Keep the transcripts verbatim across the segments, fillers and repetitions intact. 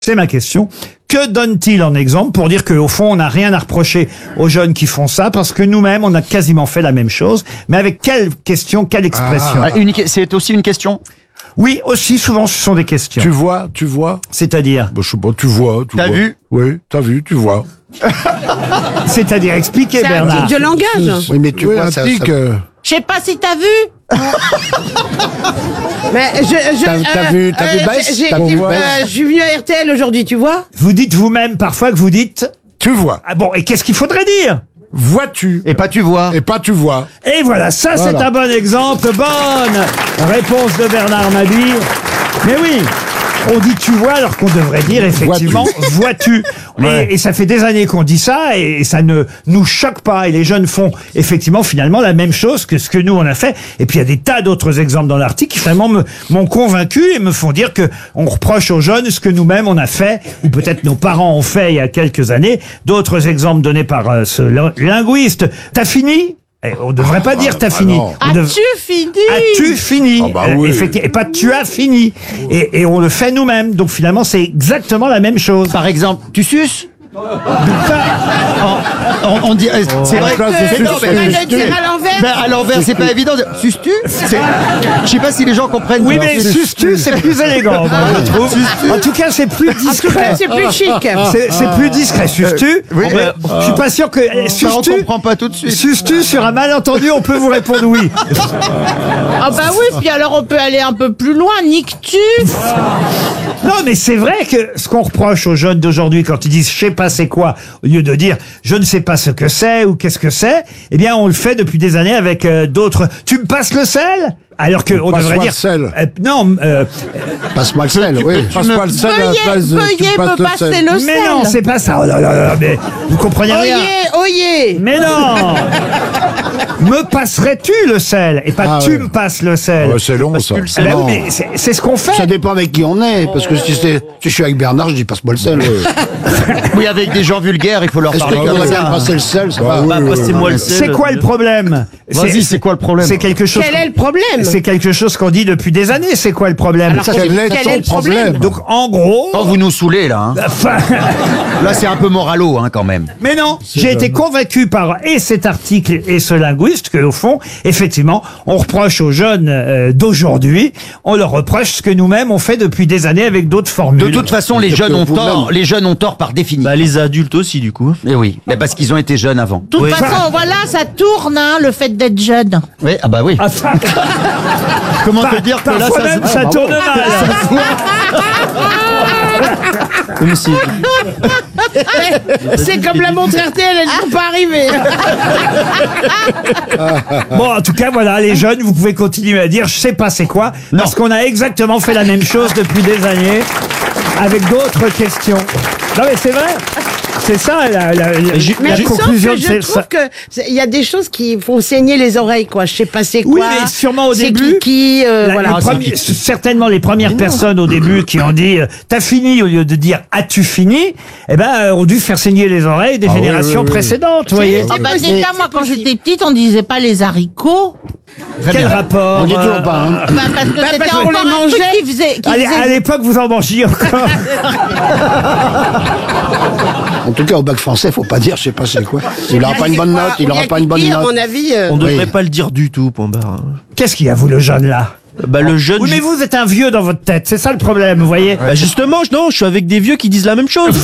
C'est ma question. Que donne-t-il en exemple pour dire qu'au fond, on n'a rien à reprocher aux jeunes qui font ça, parce que nous-mêmes, on a quasiment fait la même chose, mais avec quelle question, quelle expression? Ah, une- c'est aussi une question. Oui, aussi, souvent, ce sont des questions. Tu vois, tu vois. C'est-à-dire? Bah, je sais pas, tu vois. Tu T'as vois. vu? Oui, t'as vu, tu vois. C'est-à-dire, expliquez, C'est un Bernard. type de langage. Oui, mais tu Oui, vois, un ça, tic, ça- euh, Je sais pas si t'as vu. Mais je, je, T'as- t'as vu- t'as vu Bess j'ai- T'as j'ai- vu euh, Bess Je suis venu à R T L aujourd'hui, tu vois. Vous dites vous-même parfois que vous dites... tu vois. Ah bon, et qu'est-ce qu'il faudrait dire? Vois-tu. Et pas tu vois. Et pas tu vois. Et voilà, ça Voilà. c'est un bon exemple. Bonne réponse de Bernard Mabille. Mais oui, on dit tu vois alors qu'on devrait dire effectivement vois-tu. Et, Ouais. et ça fait des années qu'on dit ça et ça ne nous choque pas. Et les jeunes font effectivement finalement la même chose que ce que nous on a fait. Et puis il y a des tas d'autres exemples dans l'article qui vraiment me- m'ont convaincu et me font dire que on reproche aux jeunes ce que nous-mêmes on a fait, ou peut-être nos parents ont fait il y a quelques années. D'autres exemples donnés par euh, ce lin- linguiste. T'as fini? Eh, on devrait pas dire t'as bah fini. non. On dev- As-tu fini? As-tu fini? Ah bah Euh, oui. effectivement, et pas tu as fini. Et, et on le fait nous-mêmes. Donc finalement, c'est exactement la même chose. Par exemple, tu suces. Pas- On, on dit. euh, c'est vrai. place de Mais suce, non, Tu mais- vas le dire à l'envers. Ben, à l'envers, c'est pas évident. Suces-tu? C'est- Je sais pas si les gens comprennent. Oui, Alors, mais suces- suces-tu, c'est plus élégant, moi, je trouve. En tout cas, c'est plus En tout cas, discret. c'est plus chic. C'est c'est plus discret. Suces-tu? oui, Eh, mais- Je suis pas sûr que. eh, Ça, on Suces-tu? comprend pas tout de suite. Suces-tu sur un malentendu, on peut vous répondre oui. Ah bah oui, puis alors on peut aller un peu plus loin. Niques-tu? Non, mais c'est vrai que ce qu'on reproche aux jeunes d'aujourd'hui quand ils disent je sais pas c'est quoi, au lieu de dire je ne sais pas ce que c'est ou qu'est-ce que c'est, eh bien on le fait depuis des années avec euh, d'autres. Tu me passes le sel? Alors que on Passe-moi devrait le dire sel. euh, non. euh, Passe-moi le sel, oui. Passe-moi le sel à la Veuillez, place de. tu veuillez passes me le passer sel. le mais sel. non, c'est pas ça. Oh là là là, mais vous comprenez rien. Oyez, oyez. Mais non. Me passerais-tu le sel et pas Ah tu ouais. me passes le sel. Ouais, c'est long, ça. Ah ben oui, mais c'est c'est ce qu'on fait. Ça dépend avec qui on est, parce que si, c'est- si je suis avec Bernard, je dis passe-moi le sel. Oui, avec des gens vulgaires, il faut leur Est-ce que parler tu comme voudrais bien me ça. passer le sel, ça Bah va? oui, Bah, oui, passez-moi oui. le sel. C'est quoi le problème? Vas-y, c'est quoi le problème? C'est quelque chose. Quel est le problème? C'est quelque chose qu'on dit depuis des années. C'est quoi le problème? Alors, Ça, Quel c'est- est quel ton est le problème? problème? Donc en gros. Oh, vous nous saoulez, là. Hein. Enfin, Là, c'est un peu moralo, hein, quand même. mais non, j'ai été convaincu par et cet article et ce linguiste que au fond, effectivement, on reproche aux jeunes euh, d'aujourd'hui, on leur reproche ce que nous-mêmes on fait depuis des années avec d'autres formules. De toute façon, les jeunes ont vous-même. tort. Les jeunes ont tort par définition. Bah les adultes aussi du coup. Mais oui, mais parce qu'ils ont été jeunes avant. De toute façon, voilà, ça tourne, hein, le fait d'être jeune. Oui, ah bah oui. Enfin, Comment te dire que là, parfois ça même se... ça tourne mal. Comme si- C'est comme la montre R T L, elles ne sont pas arrivées. Bon, en tout cas, voilà, les jeunes, vous pouvez continuer à dire, je sais pas c'est quoi, parce qu'on a exactement fait la même chose depuis des années, avec d'autres questions. Non mais c'est vrai, c'est ça la, la, la- J'ai- Mais la sauf conclusion que de je c'est- trouve ça. que c'est- il y a des choses qui font saigner les oreilles, quoi. Je sais pas c'est quoi. Oui, mais sûrement au c'est début, Qui, euh, La- voilà. les premiers- certainement les premières personnes au début qui ont dit euh, t'as fini au lieu de dire as-tu fini, eh ben euh, ont dû faire saigner les oreilles des Ah oui, générations oui, oui. précédentes, vous voyez. Eh ben, déjà, moi, quand j'étais petite, on disait pas les haricots. Quel rapport On dit euh, toujours pas, hein. Bah, parce que c'était parce qu'on encore les un truc mangeait. qui faisait, qui Allez, faisait- à l'époque, vous en mangiez encore. En tout cas, au bac français, faut pas dire, je sais pas c'est quoi. Il aura pas une bonne note, il aura pas une bonne À note. mon avis, euh, On devrait Oui. pas le dire du tout, point barre. hein. Qu'est-ce qu'il y a, vous, le jeune, là? Bah le jeune. Oui, mais vous êtes un vieux dans votre tête, c'est ça le problème, vous voyez. Bah justement, je- non, je suis avec des vieux qui disent la même chose.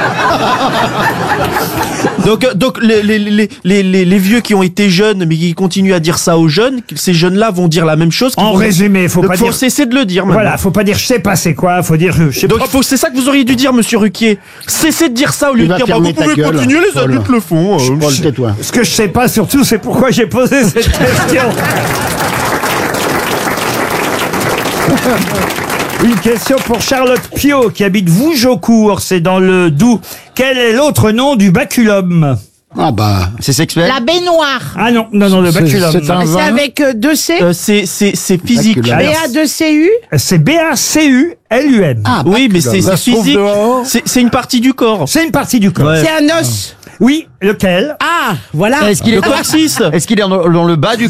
donc, euh, donc les, les, les, les, les, les vieux qui ont été jeunes, mais qui continuent à dire ça aux jeunes, ces jeunes-là vont dire la même chose. qu'ils En vont- résumé, faut donc pas faut dire. cesser de le dire. Maintenant. Voilà, faut pas dire je sais pas c'est quoi, faut dire je sais Donc pas. faut, c'est ça que vous auriez dû dire, Monsieur Ruquier. Cessez de dire ça au lieu Tu de vas dire bah, fermer vous ta pouvez gueule, continuer, les Paul. adultes le font. euh, Paul, tais-toi. Ce que je sais pas surtout, c'est pourquoi j'ai posé cette question. Une question pour Charlotte Pio qui habite Vougeaucourt, c'est dans le Doubs. Quel est l'autre nom du baculum? Ah bah, C'est sexuel. la baignoire. Ah non, non, non, le C'est- baculum. c'est un C'est vin. avec euh, deux C. Euh, c'est c'est c'est physique. Baculum. B A deux C U. C'est B A C U L U M. ah, Oui, mais c'est Ça c'est se trouve physique. dehors. C'est c'est une partie du corps. C'est une partie du corps. Ouais. C'est un os. Oui, lequel? Ah, voilà. Est-ce qu'il est Le coccyx. Est-ce qu'il est dans dans le bas du